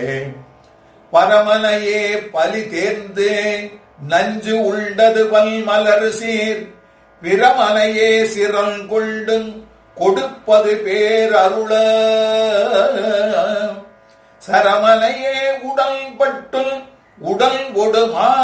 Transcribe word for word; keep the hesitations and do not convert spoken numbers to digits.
பரமனையே பலி தேர்ந்து நஞ்சு உண்டது பல் மலர் சீர் பிரமனையே சிறல் கொண்டு கொடுப்பது பேரருள சரமனையே உடல் பட்டு உடல் கொடுமா